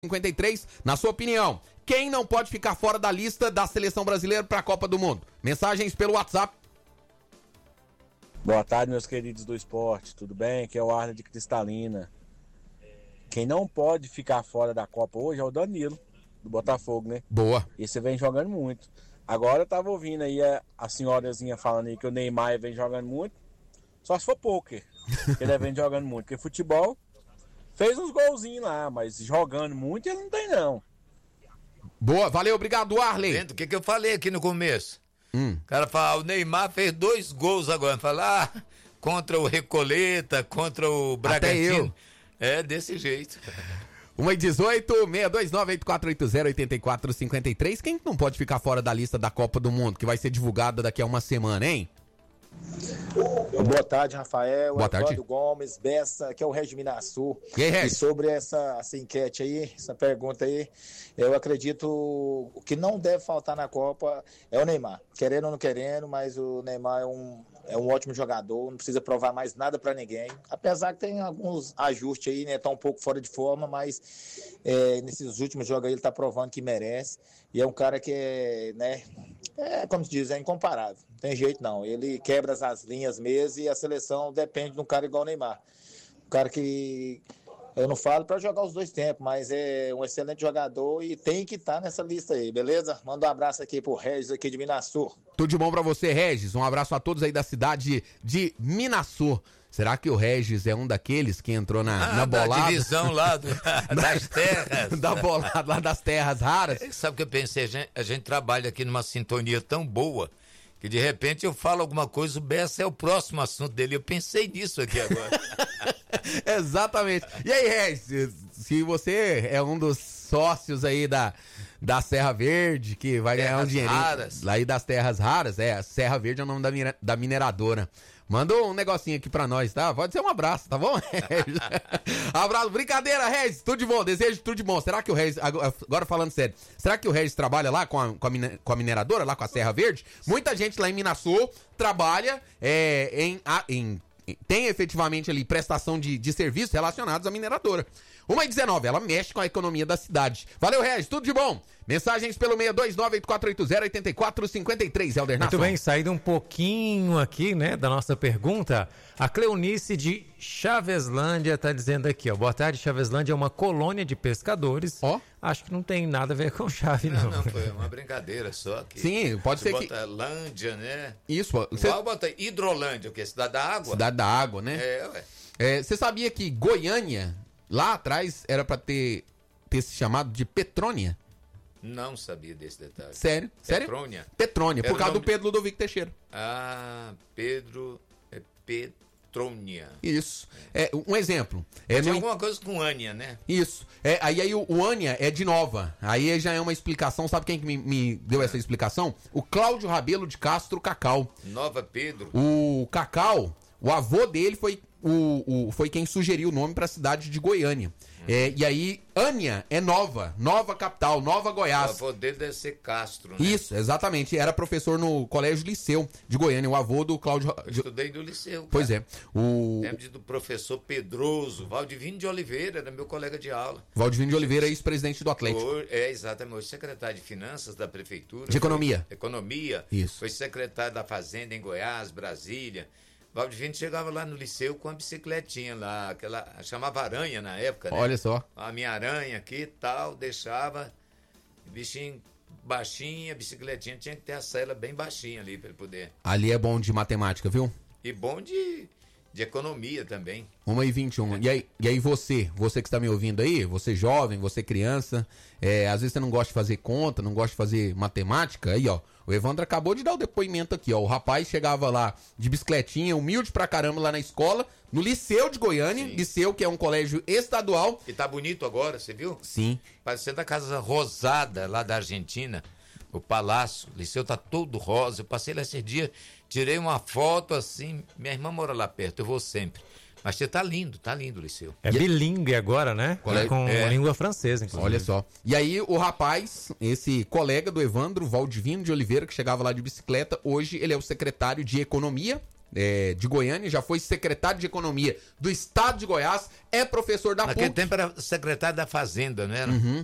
53, na sua opinião, quem não pode ficar fora da lista da seleção brasileira para a Copa do Mundo? Mensagens pelo WhatsApp. Boa tarde, meus queridos do esporte, tudo bem? Aqui é o Arlen de Cristalina. Quem não pode ficar fora da Copa hoje é o Danilo, do Botafogo, né? Boa. Esse vem jogando muito. Agora eu tava ouvindo aí a senhorazinha falando aí que o Neymar vem jogando muito, só se for pôquer, que ele vem jogando muito, porque futebol fez uns golzinhos lá, mas jogando muito ele não tem não. Boa, valeu, obrigado, Arlen. Vendo o que eu falei aqui no começo? O cara fala, o Neymar fez 2 gols agora, fala, contra o Recoleta, contra o Bragantino. É desse jeito. 1h18, 629-8480-8453. Quem não pode ficar fora da lista da Copa do Mundo, que vai ser divulgada daqui a uma semana, hein? Boa tarde, Rafael. Boa tarde. Eduardo Gomes, Bessa, que é o Regis Minassur. E aí, Regis? E sobre essa enquete aí, essa pergunta aí, eu acredito o que não deve faltar na Copa é o Neymar. Querendo ou não querendo, mas o Neymar é um ótimo jogador, não precisa provar mais nada pra ninguém. Apesar que tem alguns ajustes aí, né? Tá um pouco fora de forma, mas nesses últimos jogos aí ele tá provando que merece. E é um cara que como se diz, é incomparável. Não tem jeito não. Ele quebra as linhas mesmo e a seleção depende de um cara igual o Neymar. Um cara que eu não falo para jogar os 2 tempos, mas é um excelente jogador e tem que estar nessa lista aí, beleza? Manda um abraço aqui pro Regis aqui de Minassur. Tudo de bom pra você, Regis. Um abraço a todos aí da cidade de Minassur. Será que o Regis é um daqueles que entrou na bolada? Da divisão lá das terras. Da bolada lá das terras raras. Sabe o que eu pensei? A gente trabalha aqui numa sintonia tão boa que de repente eu falo alguma coisa, o Bessa é o próximo assunto dele. Eu pensei nisso aqui agora. Exatamente. E aí, Regis, se você é um dos sócios aí da Serra Verde, que vai ganhar um dinheirinho raras. lá aí das terras raras, a Serra Verde é o nome da mineradora. Manda um negocinho aqui pra nós, tá? Pode ser um abraço, tá bom, Regis? Abraço, brincadeira, Regis, tudo de bom, desejo tudo de bom. Será que o Regis, agora falando sério, será que o Regis trabalha lá com a mineradora, lá com a Serra Verde? Muita gente lá em Minassou trabalha tem efetivamente ali prestação de serviços relacionados à mineradora. 1h19, ela mexe com a economia da cidade. Valeu, Regis, tudo de bom. Mensagens pelo 629-8480-8453, Helder Nassau. Muito bem, saído um pouquinho aqui, né, da nossa pergunta. A Cleonice de Chaveslândia tá dizendo aqui, ó. Boa tarde, Chaveslândia é uma colônia de pescadores. Ó. Acho que não tem nada a ver com chave, não. Não, foi uma brincadeira só. Sim, pode ser que... Bota Lândia, né? Isso. Igual bota Hidrolândia, que é cidade da água. Cidade da água, né? Ué. Você sabia que Goiânia, lá atrás, era pra ter se chamado de Petrônia? Não sabia desse detalhe. Sério? Petrônia? Petrônia, por Era causa o nome do Pedro Ludovico Teixeira. Pedro Petrônia. Isso. Um exemplo. Tinha alguma coisa com Ania, né? Isso. Aí o Ania é de Nova. Aí já é uma explicação. Sabe quem que me deu essa explicação? O Cláudio Rabelo de Castro Cacau. Nova Pedro. O Cacau, o avô dele foi quem sugeriu o nome para a cidade de Goiânia. E aí, Ania é Nova capital, Nova Goiás. O avô dele deve ser Castro, né? Isso, exatamente. Era professor no Colégio Liceu de Goiânia, o avô do Cláudio... Eu estudei no Liceu, cara. Pois é. Lembro do professor Pedroso, Valdivino de Oliveira, era meu colega de aula. Valdivino de Oliveira, ex-presidente do Atlético. Exatamente. Hoje secretário de Finanças da Prefeitura. De Economia. Economia. Isso. Foi secretário da Fazenda em Goiás, Brasília. Valdivino chegava lá no Liceu com a bicicletinha lá, chamava aranha na época, né? Olha só. A minha aranha aqui e tal, deixava, bichinho baixinha, a bicicletinha tinha que ter a sela bem baixinha ali para ele poder. Ali é bom de matemática, viu? E bom de economia também. 1h21. E aí você que está me ouvindo aí, você jovem, você criança, às vezes você não gosta de fazer conta, não gosta de fazer matemática, aí ó, o Evandro acabou de dar o depoimento aqui, ó, o rapaz chegava lá de bicicletinha, humilde pra caramba lá na escola, no Liceu de Goiânia, Sim. Liceu que é um colégio estadual. E tá bonito agora, você viu? Sim. Parecendo a Casa Rosada lá da Argentina, o Palácio, o Liceu tá todo rosa, eu passei lá esse dia, tirei uma foto assim, minha irmã mora lá perto, eu vou sempre. Mas você tá lindo o Liceu. É bilíngue agora, né? Com língua francesa, inclusive. Olha só. E aí o rapaz, esse colega do Evandro, Valdivino de Oliveira, que chegava lá de bicicleta, hoje ele é o secretário de Economia de Goiânia, já foi secretário de Economia do Estado de Goiás, é professor da Naquele PUC. tempo era secretário da Fazenda, não era? Uhum.